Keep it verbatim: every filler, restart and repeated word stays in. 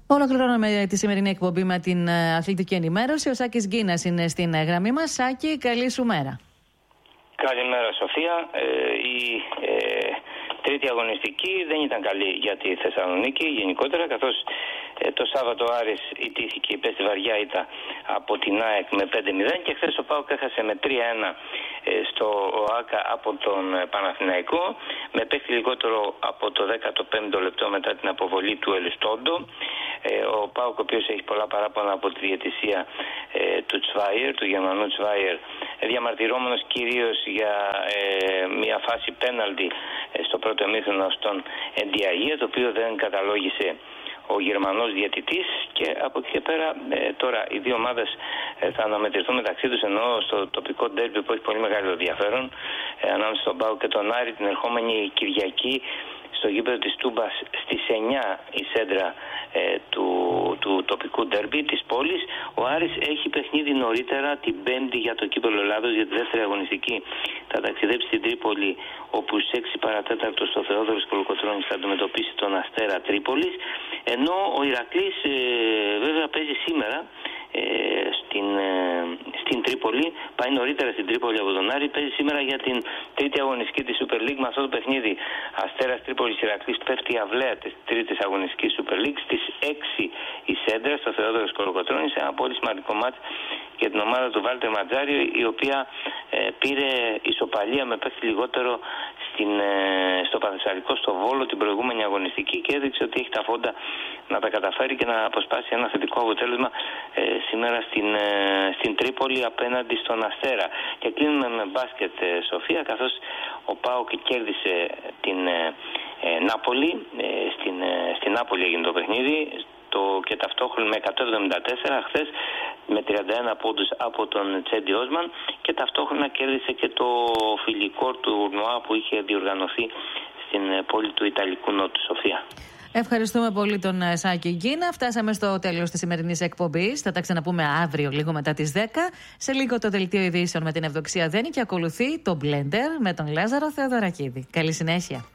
Ολοκληρώνουμε τη σημερινή εκπομπή με την αθλητική ενημέρωση. Ο Σάκης Γκίνας είναι στην γραμμή μας. Σάκη, καλή σου μέρα. Καλημέρα, Σοφία. Ε, η ε, τρίτη αγωνιστική δεν ήταν καλή για τη Θεσσαλονίκη γενικότερα, καθώς ε, το Σάββατο Άρης ιτήθηκε, υπέστη βαριά ήττα από την ΑΕΚ με πέντε μηδέν και χθες ο ΠΑΟΚ έχασε με τρία ένα ε, στο ΟΑΚΑ από τον Παναθηναϊκό, με παίκτη λιγότερο από το δέκατο πέμπτο λεπτό μετά την αποβολή του Ελιστόντο. Ε, ο ΠΑΟΚ, ο οποίος έχει πολλά παράπονα από τη διαιτησία ε, του Τσβάιερ, του Γερμανού Τσβάιερ, διαμαρτυρόμενος κυρίως για ε, μια φάση πέναλτι ε, στο πρώτο ημίχρονο στον Εντιαγία, το οποίο δεν καταλόγησε ο Γερμανός διαιτητής, και από εκεί και πέρα ε, τώρα οι δύο ομάδες ε, θα αναμετρηθούν μεταξύ τους, ενώ στο τοπικό ντέρμπι που έχει πολύ μεγάλο ενδιαφέρον ε, ανάμεσα στον ΠΑΟΚ και τον Άρη την ερχόμενη Κυριακή στο γήπεδο της Τούμπας στις εννιά η σέντρα ε, του, του τοπικού ντέρμπι της πόλης. Ο Άρης έχει παιχνίδι νωρίτερα την Πέμπτη για το κύπελλο Ελλάδος, για τη δεύτερη αγωνιστική. Θα ταξιδέψει στην Τρίπολη, όπου στις έξι παρά τέταρτο στο Θεόδωρος Κολοκοτρώνης θα αντιμετωπίσει τον Αστέρα Τρίπολης, ενώ ο Ηρακλής ε, βέβαια παίζει σήμερα ε, στην, ε, στην Τρίπολη, πάει νωρίτερα στην Τρίπολη από τον Άρη, παίζει σήμερα για την τρίτη αγωνιστική της Super League. Με αυτό το παιχνίδι Αστέρας Τρίπολης Ηρακλής πέφτει η αυλαία της τρίτης αγωνιστικής Super League στις έξι η σέντρα στο Θεόδωρος Κολοκοτρώνης, ένα πολύ σημαντικό μάτς για την ομάδα του Βάλτερ Ματζάριο, η οποία ε, πήρε ισοπαλία με παίκτη λιγότερο στην, ε, στο Παθεσσαλικό στο Βόλο την προηγούμενη αγωνιστική, και έδειξε ότι έχει τα φόντα να τα καταφέρει και να αποσπάσει ένα θετικό αποτέλεσμα ε, σήμερα στην, ε, στην Τρίπολη απέναντι στον Αστέρα. Και κλείνουμε με μπάσκετ, ε, Σοφία, καθώς ο ΠΑΟΚ κέρδισε την ε, ε, Νάπολη, ε, στην, ε, στην Νάπολη έγινε το παιχνίδι, το, και ταυτόχρονα με εκατόν εβδομήντα τέσσερα χθες με τριάντα ένα πόντους από τον Τσέντι Όσμαν, και ταυτόχρονα κέρδισε και το φιλικό του τουρνουά που είχε διοργανωθεί στην πόλη του Ιταλικού Νότου, Σοφία. Ευχαριστούμε πολύ τον Σάκη Γκίνα. Φτάσαμε στο τέλος της σημερινής εκπομπής. Θα τα ξαναπούμε αύριο λίγο μετά τις δέκα. Σε λίγο το δελτίο ειδήσεων με την Ευδοξία Δένη, και ακολουθεί το Blender με τον Λάζαρο Θεοδωρακίδη. Καλή συνέχεια.